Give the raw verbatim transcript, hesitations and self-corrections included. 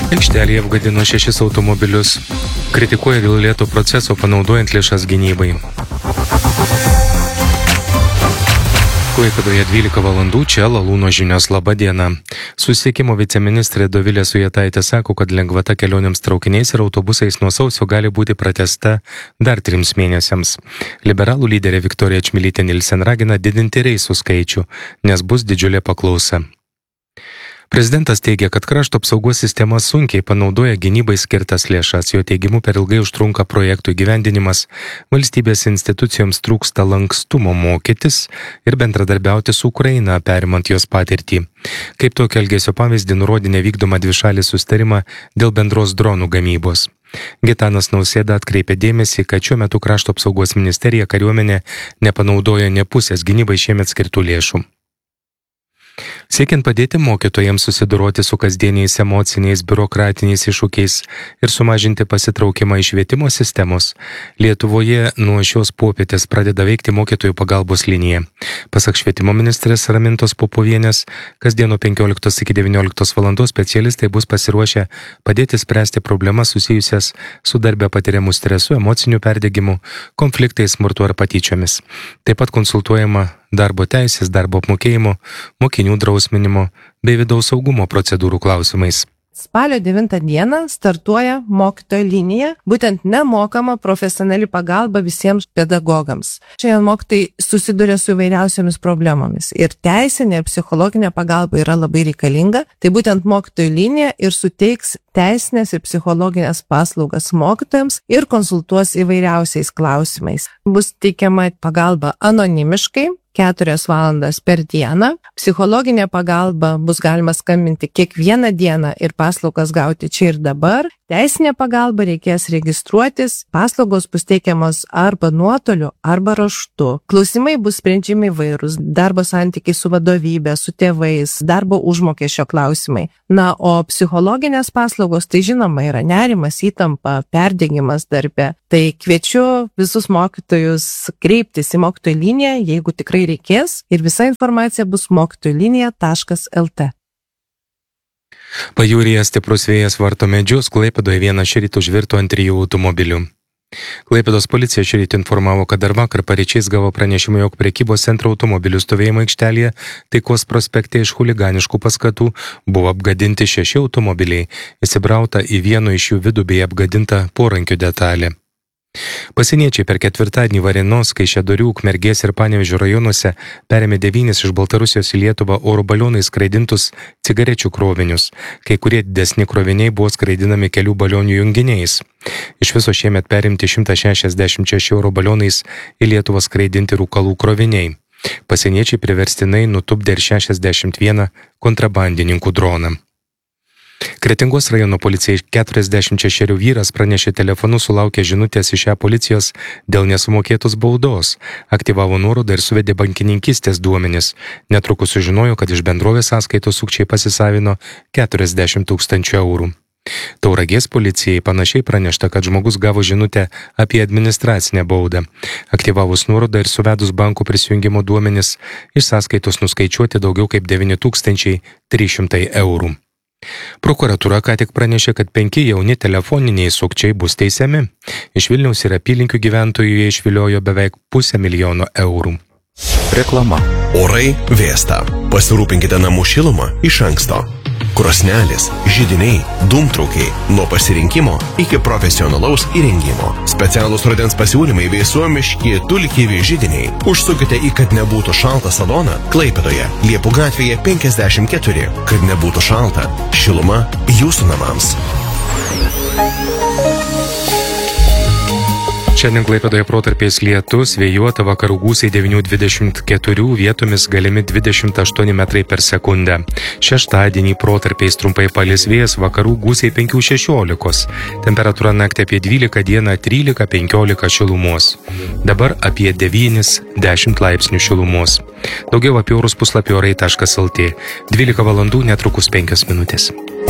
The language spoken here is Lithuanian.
Aikštelėje apgadino šešis automobilius. Kritikuoja dėl lėto proceso panaudojant lėšas gynybai. Klaipėdoje dvylika valandų, čia Lalūno žinios. Labą dieną. Susisiekimo viceministrė Dovilė Sujetaitė sako, kad lengvata kelionėms traukiniais ir autobusais nuo sausio gali būti pratęsta dar trims mėnesiams. Liberalų lyderė Viktorija Čmilytė Nilsen ragina didinti reisų skaičių, nes bus didžiulė paklausa. Prezidentas teigia, kad krašto apsaugos sistema sunkiai panaudoja gynybai skirtas lėšas. Jo teigimu per ilgai užtrunka projektų įgyvendinimas, valstybės institucijoms trūksta lankstumo mokytis ir bendradarbiauti su Ukraina, perimant jos patirtį. Kaip tokio elgesio pavyzdį nurodė nevykdoma dvišalį susitarimą dėl bendros dronų gamybos. Gitanas Nausėda atkreipė dėmesį, kad šiuo metu krašto apsaugos ministerija kariuomenė nepanaudoja nė pusės gynybai šiemet skirtų lėšų. Siekiant padėti mokytojams susidoroti su kasdieniais emociniais, biurokratiniais iššūkiais ir sumažinti pasitraukimą iš švietimo sistemos, Lietuvoje nuo šios popietės pradeda veikti mokytojų pagalbos linija. Pasak švietimo ministrės Ramintos Popovienės, kasdien nuo penkioliktos iki devynioliktos valandos specialistai bus pasiruošę padėti spręsti problemas susijusias su darbe patiriamu stresu, emociniu perdegimu, konfliktais, smurtu ar patyčiomis. Taip pat konsultuojama darbo teisės, darbo apmokėjimo, mokinių drausminimo bei vidaus saugumo procedūrų klausimais. Spalio devintą dieną startuoja mokytojo linija, būtent nemokama profesionali pagalba visiems pedagogams. Šiandien mokytojai susiduria su įvairiausiamis problemomis ir teisinė ir psichologinė pagalba yra labai reikalinga. Tai būtent mokytojo linija ir suteiks teisinės ir psichologinės paslaugas mokytojams ir konsultuos įvairiausiais klausimais. Bus teikiama pagalba anonimiškai, keturias valandas per dieną. Psichologinė pagalba bus galima skambinti kiekvieną dieną ir paslaugas gauti čia ir dabar. Teisinė pagalba reikės registruotis, paslaugos bus teikiamos arba nuotoliu, arba raštu. Klausimai bus sprendžiami įvairūs, darbo santykiai su vadovybė, su tėvais, darbo užmokesčio klausimai. Na, o psichologinės paslaugos, tai žinoma, yra nerimas, įtampa, perdegimas darbe. Tai kviečiu visus mokytojus kreiptis į mokytojų liniją, jeigu tikrai reikės, ir visa informacija bus mokytojų linija taškas el te. Pajūryje stiprus vėjas varto medžius, Klaipėdoje vienas šįryt užvirto ant trijų automobilių. Klaipėdos policija šįryt informavo, kad dar vakar paryčiais gavo pranešimą, jog prekybos centro automobilių stovėjimo aikštelėje Taikos prospekte iš chuliganiškų paskatų buvo apgadinti šeši automobiliai, įsibrauta į vieno iš jų vidų bei apgadinta porankių detalė. Pasieniečiai per ketvirtadienį Varėnos, Kaišiadorių, Ukmergės ir Panevėžio rajonuose perėmė devynis iš Baltarusijos į Lietuvą oro balionais skraidintus cigarečių krovinius. Kai kurie didesni kroviniai buvo skraidinami kelių balionių junginiais. Iš viso šiemet perimti šimtas šešiasdešimt šeši oro balionais į Lietuvą skraidinti rūkalų kroviniai. Pasieniečiai priverstinai nutupdė ir šešiasdešimt vieną kontrabandininkų droną. Kretingos rajono policijai keturiasdešimt šešerių vyras pranešė telefonu sulaukė žinutės iš šią policijos dėl nesumokėtos baudos, aktyvavo nuorodą ir suvedė bankininkystės duomenis. Netrukus sužinojo, kad iš bendrovės sąskaitos sukčiai pasisavino keturiasdešimt tūkstančių eurų. Tauragės policijai panašiai pranešta, kad žmogus gavo žinutę apie administracinę baudą. Aktyvavus nuorodą ir suvedus bankų prisijungimo duomenis, iš sąskaitos nuskaičiuoti daugiau kaip devyni tūkstančiai trys šimtai eurų. Prokuratūra ką tik pranešė, kad penki jauni telefoniniai sukčiai bus teisiami. Iš Vilniaus ir apylinkių gyventojų jie išviliojo beveik pusę milijono eurų. Reklama. Orai vėsta. Pasirūpinkite namų šilumą iš anksto. Krosnelės, židiniai, dūmtraukiai, nuo pasirinkimo iki profesionalaus įrengimo. Specialūs rudens pasiūlymai bei suomiški dulkyvi židiniai. Užsukite į Kad nebūtų šalta saloną Klaipėdoje, Liepų gatvėje penkiasdešimt keturi. Kad nebūtų šalta, šiluma jūsų namams. Šiandien Klaipėdoje protarpiais lietus, vėjuota, vakarų gūsiai devyni dvidešimt keturi, vietomis galimi dvidešimt aštuoni metrai per sekundę. Šeštadienį protarpiais trumpai palis vėjas, vakarų gūsiai penki šešiolika. Temperatūra naktį apie dvylika, dieną trylika penkiolika šilumos. Dabar apie devyni dešimt laipsnių šilumos. Daugiau apie orus puslapio orai taškas el tė. dvylika valandų netrukus penkios minutės.